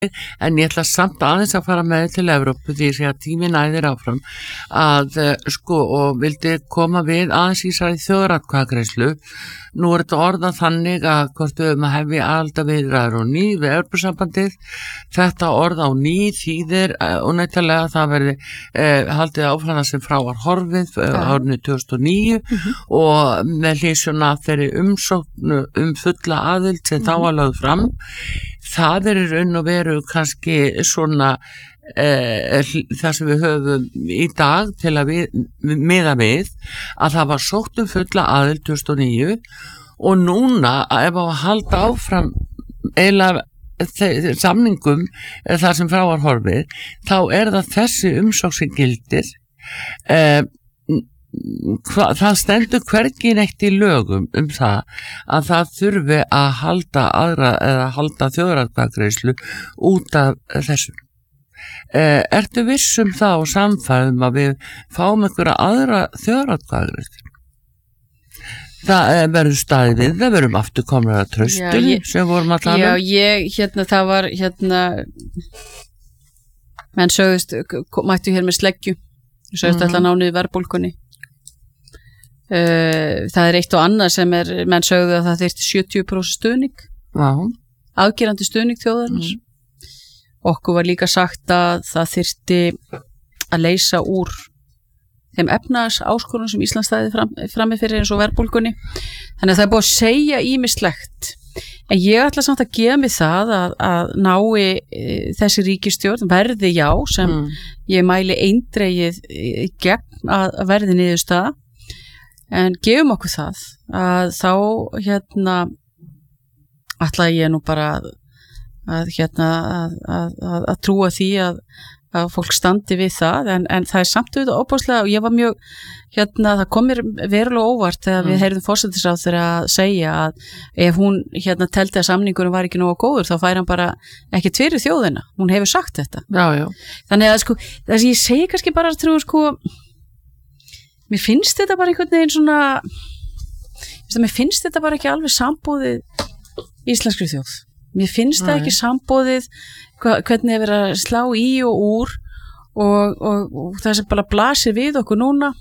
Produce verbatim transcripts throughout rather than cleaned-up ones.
en ég ætla samt aðeins að fara með til Evrópu því að tíminn æðir áfram að sko og vildi koma við aðeins í sæði þjóðaratkvæðagreiðslu. Nú er þetta orðað þannig að hvort við höfum að hefja aðildarviðræður á ný við Evrópusambandið. Þetta orð á ný þýðir óneitanlega að það verði eh, haldið áfram það sem frá var horfið ja. árinu tvö þúsund og níu mm-hmm. og með hliðsjón af þeirri umsókn um fulla aðild sem mm-hmm. þá var lögð fram. Það er í raun og veru kannski svona eh, það sem við höfum í dag til að við, miða við að það var sótt um fulla aðild tvö þúsund og níu og núna ef að halda áfram eiginlega samningum þar sem frá var horfið þá er það þessi umsókn sem gildir eh, Hva, það stendur hvergi neitt í lögum um það að það þurfi að halda aðra eða halda þjóðaratkvæðagreiðslu út af þessu. Eh, ertu viss um það og samfæðum að við fáum einhverja aðra þjóðaratkvæðagreiðslu? Það eh, verður staðið við, það verðum aftur komur að tröstum sem vorum að tala. Já, ég, hérna, það var, hérna, menn sögðust, mættu hér með sleggju, sögðust mm-hmm. alltaf nániði verðbólkunni. Uh, það er eitt og annað sem er menn sögðu að það þyrfti sjötíu prósent stuðning wow. afgerandi stuðning þjóðarins mm. okkur var líka sagt að það þyrfti að leysa úr þeim efnaðs áskorunum sem Ísland stæði fram, frammi fyrir eins og verðbólgunni þannig að það er búið að segja ýmislegt en ég ætla samt að gefa mig það að, að nái e, þessi ríkisstjórn verði já sem mm. ég mæli eindregið gegn að, að verði niðurstaða en gefum okkur það að þá hérna ætla ég nú bara að, að hérna að, að, að, að trúa því að, að fólk standi við það en, en það er samt auðvitað óbúslega og ég var mjög hérna það kom mér verulega óvart þegar mm. við heyrðum forsætisráðherra að segja að ef hún hérna teldi að samningurinn var ekki nógu góður þá fær hann bara ekki fyrir þjóðina hún hefur sagt þetta já, já. Þannig að sko þess að ég segi kannski bara að trú sko mér finnst þetta bara einhvern veginn svona mér finnst þetta bara ekki alveg sambúðið íslenskri þjóð mér finnst það ekki sambúðið hvernig er verið að slá í og úr og, og, og það sem bara blasir við okkur núna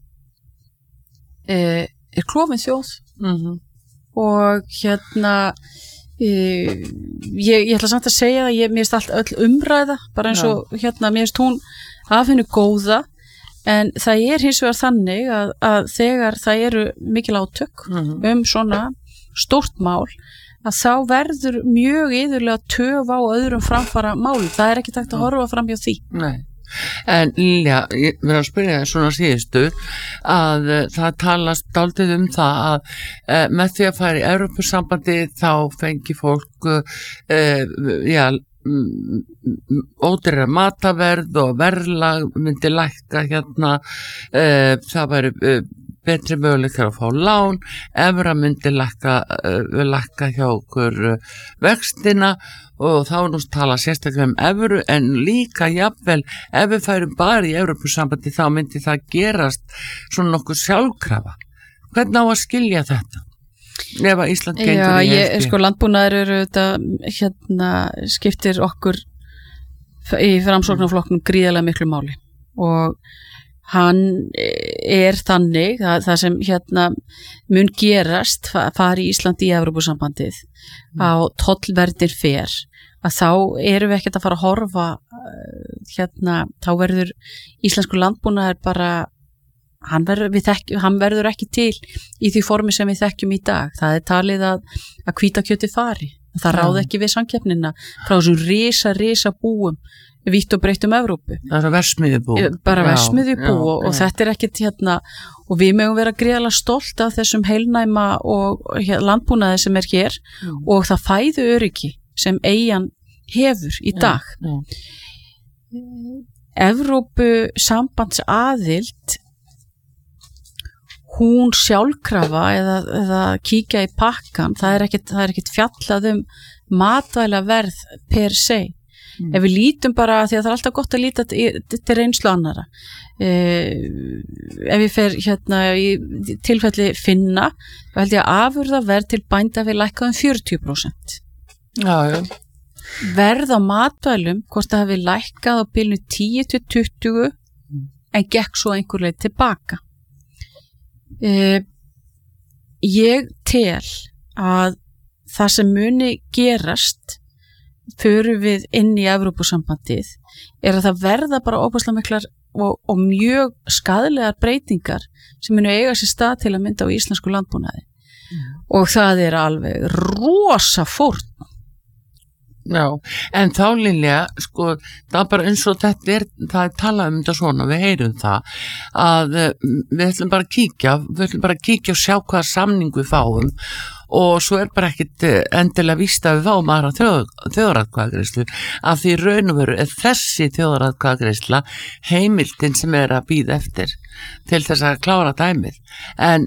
er, er klofin þjóð mm-hmm. og hérna e, ég, ég ætla samt að segja það ég, mér finnst allt öll umræða bara eins og ja. hérna mér finnst hún af hennu góða en það er hins vegar þannig að, að þegar það eru mikil átök mm-hmm. um svona stórt mál að þá verður mjög yðurlega töf á öðrum framfara málum. Það er ekki takt að horfa fram hjá því. Nei. En Lilja, ég verður að spyrja það svona síðustu að uh, það talast dálítið um það að uh, með því að fara í Evrópusambandi þá fengi fólk uh, já ódýrara mataverð og verðlag myndi lækka hérna uh, það væri uh, betri möguleikar að fá lán evra myndi lækka, uh, lækka hjá okkur uh, vextina og þá er nú tala sérstaklega um evru en líka jafnvel ef við færum bara í Evrópusambandi þá myndi það gerast svona nokkuð sjálfkrafa hvernig á að skilja þetta? Ef að Ísland gengur Já, í ég, sko landbúnaður eru þetta hérna skiptir okkur í framsóknarflokknum gríðarlega miklu máli og hann er þannig að það sem hérna mun gerast fari Ísland í Evrópusambandið mm. á tollverðir fer að þá erum við ekkert að fara að horfa hérna, þá verður íslensku landbúnaður bara Hann verður, þekk, hann verður ekki til í því formi sem við þekkjum í dag. Það er talið að, að hvítakjöti fari. Það ráði ekki við samkeppnina frá þessum risa, risa búum vítt og breytt um Evrópu. Það er versmiðjubú. Bara versmiðjubú og, og þetta er ekkit hérna og við mögum vera gríðarlega stolt af þessum heilnæma og hér, landbúnaði sem er hér já. Og það fæðu öryggi sem eigin hefur í dag. Já, já. Evrópu sambands aðild hún sjálfkrafa eða, eða kíkja í pakkan, það er ekkit, það er ekkit fjallað um matvælaverð per se. Mm. Ef við lítum bara, því að það er alltaf gott að líta til reynslu annara. Eh, ef við fer hérna í tilfelli finna, þá held ég að afurðaverð til bænda við lækka um fjörutíu prósent. Já, já. verð á matvælum hvort það hafi lækkað á bilinu tíu til tuttugu en gekk svo einhver leið tilbaka. Uh, ég tel að það sem muni gerast förum við inn í Evrópusambandið er að það verða bara óbærslega miklar og, og mjög skaðlegar breytingar sem munu eiga sér stað til að mynda á íslensku landbúnaði mm. og það er alveg rosa fórn. Já, en þá Lilja, sko, það er bara eins og þetta er, það er talað um þetta svona, við heyrum það, að við ætlum bara að kíkja, við ætlum bara að kíkja og sjá hvaða samning við fáum og svo er bara ekkit endilega víst að við fáum aðra þjóð, þjóðaratkvæðagreiðslu, af því raun og veru er þessi þjóðaratkvæðagreiðsla heimildin sem er að bíða eftir til þess að klára dæmið, en,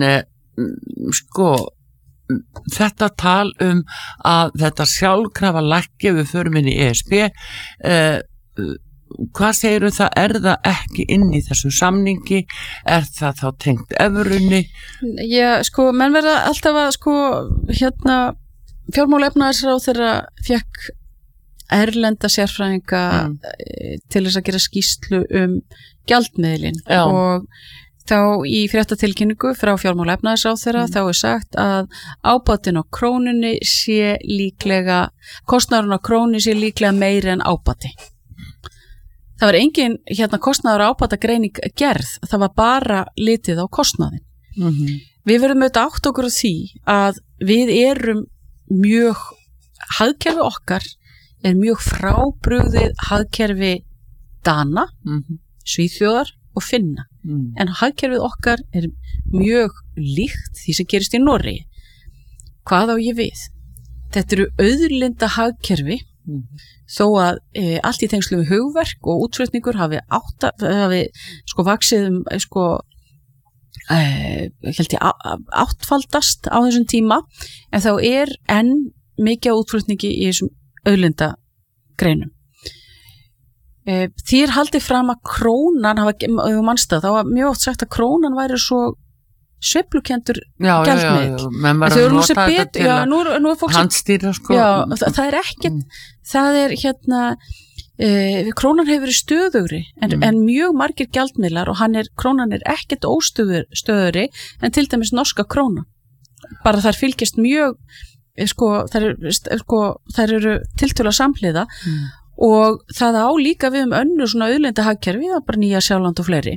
en sko, þetta tal um að þetta sjálfkrafa lækki við förum inn í E S B eh, hvað segir um það, er það ekki inn í þessu samningi, er það þá tengt evrunni? Já, sko, menn verða alltaf að sko, hérna, fjármála efnahagsráð þeirra fekk erlenda sérfræðinga mm. til þess að gera skýrslu um gjaldmiðlinn og þá í fréttatilkynningu frá fjármála efnahagsráðherra mm. þá er sagt að ábatinn á krónunni sé líklega, kostnaðurinn á krónunni sé líklega meiri en ábati. Það var engin hérna kostnaður ábata greining gerð, það var bara litið á kostnaðin. Mm-hmm. Við verðum auðvitað átt okkur á því að við erum mjög, hagkerfi okkar er mjög frábrugðið hagkerfi Dana, mm-hmm. Svíþjóðar og Finna. Mm. En hagkerfið okkar er mjög líkt því sem gerist í Noregi. Hvað á ég við? Þetta eru auðlinda hagkerfi mm. þó að e, allt í tengslu við hugverk og útflutningur hafi, átta, hafi sko vaxið um sko, e, held ég áttfaldast á þessum tíma en þá er enn mikið á útflutningi í þessum auðlinda greinum. Því er haldið fram að krónan hafa, ef þú manst það, þá var mjög oft sagt að krónan væri svo sveiflukendur gjaldmiðill. menn var að nota þetta til já, nú, nú handstýra sko. Já, það, það er ekkert, mm. það er hérna, e, krónan hefur verið stöðugri en, mm. en mjög margir gjaldmiðlar og hann er, krónan er ekkert óstöðugri en til dæmis norska krónan. Bara þar fylgist mjög, sko, þær, sko, þær eru tiltölulega samhliða mm. og það á líka við um önnur svona auðlinda hagkerfi, það er bara Nýja Sjáland og fleiri.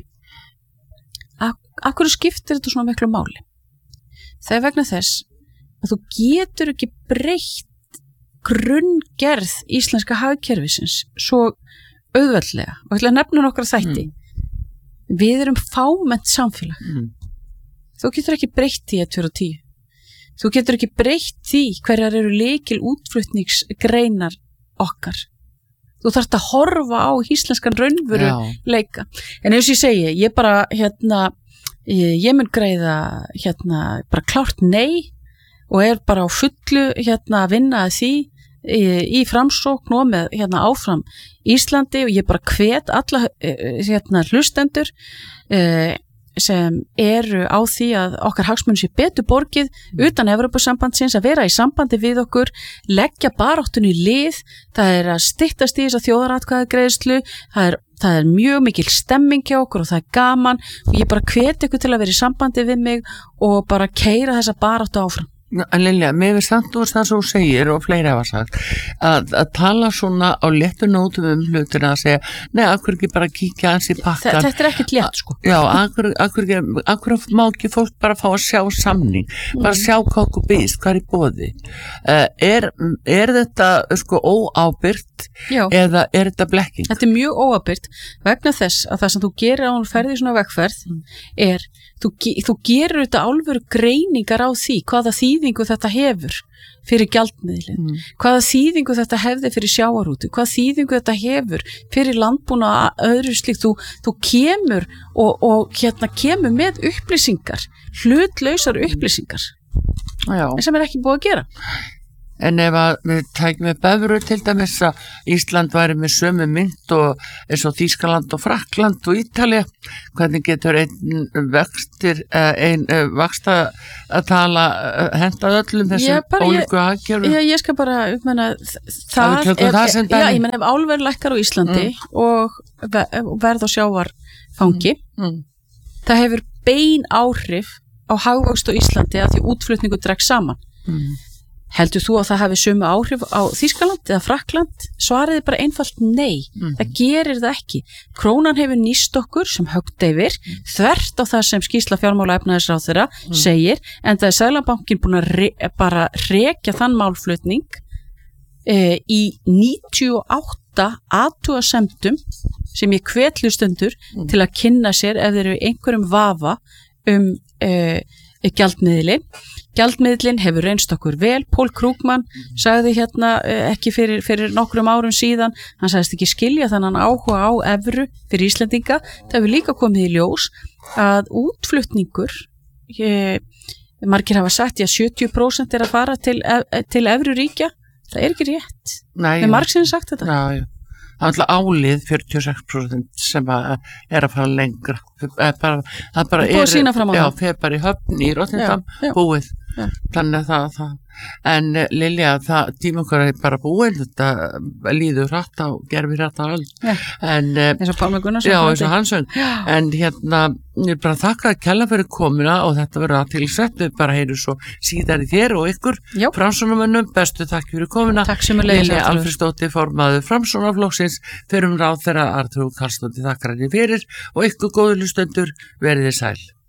Af, af hverju skiptir þetta svona miklu máli? Það er vegna þess að þú getur ekki breytt grunngerð íslenska hagkerfisins svo auðveldlega og ætla að nefna nokkra þætti. Mm. Við erum fámennt samfélag. Mm. Þú getur ekki breytt því að tvö og tíu. Þú getur ekki breytt því hverjar eru lykil útflutningsgreinar okkar. Þú þarft að horfa á íslenskan raunveru leika. En eins og ég segi, ég bara, hérna, ég, ég mun greiða, hérna, bara klárt nei og er bara á fullu, hérna, að vinna að því í, í framsókn og með, hérna, áfram Íslandi og ég bara hvet alla, hérna, hlustendur, eh, sem eru á því að okkar hagsmunum sé betur borgið utan Evrópusambandsins að vera í sambandi við okkur, leggja baráttunni í lið, það er að styttast í þess að þjóðaratkvæðagreiðslu, það er, það er mjög mikil stemming hjá okkur og það er gaman og ég bara hvet ykkur til að vera í sambandi við mig og bara keyra þessa baráttu áfram. En Lilja, mér finnst samt úr það sem þú segir og fleiri hafa sagt að, að tala svona á léttu nótum um hlutina að segja, nei, akkur ekki bara kíkja hans í pakkan. Þetta er ekkert létt, sko. Já, akkur, akkur, akkur má ekki fólk bara fá að sjá samning, bara sjá hvað okkur býðst, hvað er í boði. Uh, er, er þetta sko óábyrgt Já. Eða er þetta blekking? Þetta er mjög óábyrgt vegna þess að það sem þú gerir á hún ferði svona vegferð er, þú, þú gerir þetta alvöru greiningar á því hvaða þýðingu þetta hefur fyrir gjaldmiðlinn, mm. hvaða þýðingu þetta hefði fyrir sjávarútu, hvaða þýðingu þetta hefur fyrir landbúnað öðru slíkt, þú, þú kemur og, og hérna kemur með upplýsingar, hlutlausar upplýsingar Já. sem er ekki búið að gera. En ef að við tækjum við bevru til dæmis að Ísland væri með sömu mynd og eins og Þýskaland og Frakkland og Ítalía, hvernig getur einn vextir, einn vaksta að tala hentað öllum þessum ólíku hagkerfum? Já, ég skal bara uppmenna það, það, það, það ef, já, ég menn ef álver lækkar á Íslandi mm. og verð á sjávarfangi, mm. Mm. það hefur bein áhrif á hagvöxt á Íslandi að því útflutningu dregst saman. Mm. Heldur þú að það hafi sömu áhrif á Þýskaland eða Frakkland? Svariði bara einfalt nei. Mm. Það gerir það ekki. Krónan hefur nýst okkur sem högt yfir, mm. þvert á það sem skýrsla fjármála efnahagsráðherra mm. segir, en það er Seðlabankinn búin að re, bara rekja þann málflutning e, í níutíu og átta athugasemdum sem ég hvet hlustendur mm. til að kynna sér ef þeir eru einhverjum vafa um e, gjaldmiðli. Gjaldmiðlinn hefur reynst okkur vel. Pól Krugman sagði hérna ekki fyrir, fyrir nokkrum árum síðan, hann sagðist ekki skilja þannig áhuga á evru fyrir Íslendinga. Það hefur líka komið í ljós að útflutningur, ég, margir hafa sagt að sjötíu prósent er að fara til, til evruríkja. Það er ekki rétt. Nei, með margsinni sagt þetta. Já, já. Það er alltaf álið fjörutíu og sex prósent sem að er að fara lengra. Það er bara, það bara er, já, þeir bara í höfn í Rotterdam búið. Já. Þannig að það, það en Lilja, það tíma okkar er bara búin, þetta líður hratt á gerfi hratt á öll en eins og Pálmi Gunnarsson já, eins og Hansson en hérna, ég er bara að þakka að kella fyrir komuna og þetta verður að tilsett við bara heyrum svo síðar í þér og ykkur Framsóknarmönnum, bestu takk fyrir komuna. Takk sem er leiðis Lilja Alfreðsdóttir, formaður Framsóknarflokksins, fyrir um ráð þeirra Arnþrúður Karlsdóttir þakkar henni fyrir og ykkur góðu hlustendur, verið þið sæl.